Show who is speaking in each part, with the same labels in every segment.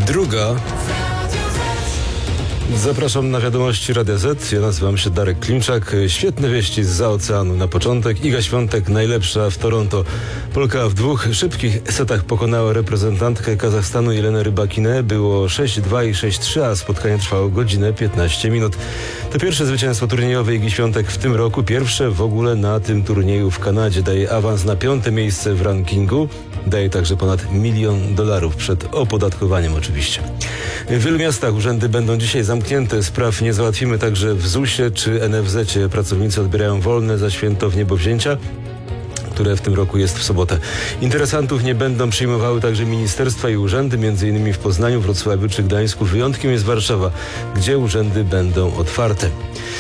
Speaker 1: Druga. Zapraszam na wiadomości Radia Z. Ja nazywam się Darek Klimczak. Świetne wieści zza oceanu na początek. Iga Świątek najlepsza w Toronto. Polka w 2 szybkich setach pokonała reprezentantkę Kazachstanu Jelenę Rybakinę. Było 6-2 i 6-3, a spotkanie trwało godzinę 15 minut. To pierwsze zwycięstwo turniejowe Igi Świątek w tym roku. Pierwsze w ogóle na tym turnieju w Kanadzie. Daje awans na 5. miejsce w rankingu. Daje także ponad $1 milion przed opodatkowaniem oczywiście. W wielu miastach urzędy będą dzisiaj zamknięte. Spraw nie załatwimy także w ZUS-ie czy NFZ-cie. Pracownicy odbierają wolne za święto Wniebowzięcia, które w tym roku jest w sobotę. Interesantów nie będą przyjmowały także ministerstwa i urzędy, m.in. w Poznaniu, Wrocławiu czy Gdańsku. Wyjątkiem jest Warszawa, gdzie urzędy będą otwarte.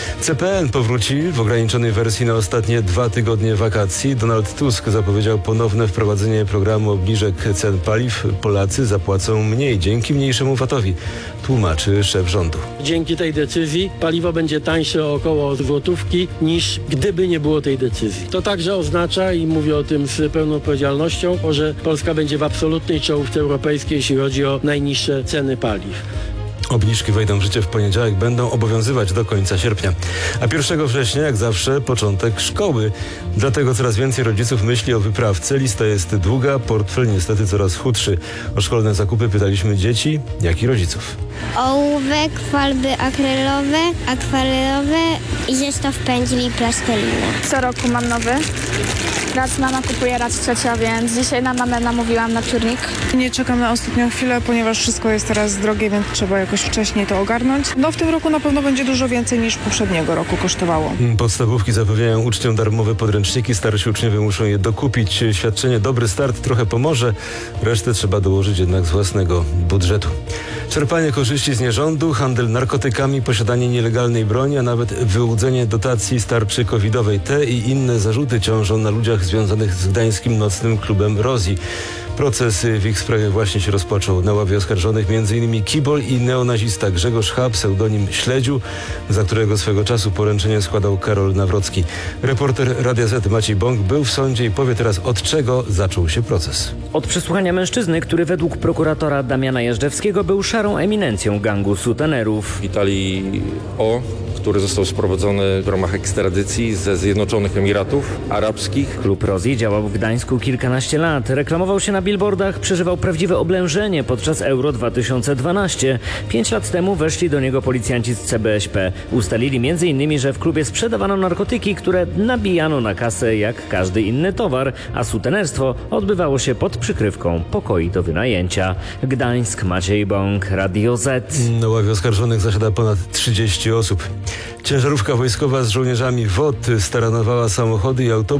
Speaker 1: CPN powróci w ograniczonej wersji na ostatnie 2 tygodnie wakacji. Donald Tusk zapowiedział ponowne wprowadzenie programu obniżek cen paliw. Polacy zapłacą mniej dzięki mniejszemu VAT-owi, tłumaczy szef rządu.
Speaker 2: Dzięki tej decyzji paliwo będzie tańsze o około złotówki niż gdyby nie było tej decyzji. To także oznacza, i mówię o tym z pełną odpowiedzialnością, że Polska będzie w absolutnej czołówce europejskiej, jeśli chodzi o najniższe ceny paliw.
Speaker 1: Obniżki wejdą w życie w poniedziałek, będą obowiązywać do końca sierpnia. A 1 września, jak zawsze, początek szkoły. Dlatego coraz więcej rodziców myśli o wyprawce. Lista jest długa, portfel niestety coraz chudszy. O szkolne zakupy pytaliśmy dzieci, jak i rodziców.
Speaker 3: Ołówek, farby akrylowe, akwarelowe i zestaw pędzli i plasteliny.
Speaker 4: Co roku mam nowy. Raz mama kupuje, raz ciocia, więc dzisiaj na mamę namówiłam na piórnik.
Speaker 5: Nie czekam na ostatnią chwilę, ponieważ wszystko jest teraz drogie, więc trzeba jakoś wcześniej to ogarnąć. No w tym roku na pewno będzie dużo więcej niż poprzedniego roku kosztowało.
Speaker 1: Podstawówki zapewniają uczniom darmowe podręczniki, starsi uczniowie muszą je dokupić. Świadczenie Dobry Start trochę pomoże, resztę trzeba dołożyć jednak z własnego budżetu. Czerpanie korzyści z nierządu, handel narkotykami, posiadanie nielegalnej broni, a nawet wyłudzenie dotacji z tarczy covidowej. Te i inne zarzuty ciążą na ludziach związanych z gdańskim nocnym klubem Rosie. Proces w ich sprawie właśnie się rozpoczął. Na ławie oskarżonych m.in. kibol i neonazista Grzegorz H., pseudonim Śledziu, za którego swego czasu poręczenie składał Karol Nawrocki. Reporter Radia Z Maciej Bąk był w sądzie i powie teraz, od czego zaczął się proces.
Speaker 6: Od przesłuchania mężczyzny, który według prokuratora Damiana Jeżdżewskiego był szarą eminencją gangu sutenerów.
Speaker 7: Witalij O., który został sprowadzony w ramach ekstradycji ze Zjednoczonych Emiratów Arabskich.
Speaker 6: Klub Rosie działał w Gdańsku kilkanaście lat. Reklamował się na billboardach, przeżywał prawdziwe oblężenie podczas Euro 2012. 5 lat temu weszli do niego policjanci z CBŚP. Ustalili m.in., że w klubie sprzedawano narkotyki, które nabijano na kasę jak każdy inny towar, a sutenerstwo odbywało się pod przykrywką pokoi do wynajęcia. Gdańsk, Maciej Bąk, Radio Z.
Speaker 1: Na ławie oskarżonych zasiada ponad 30 osób. Ciężarówka wojskowa z żołnierzami WOT staranowała samochody i autobusy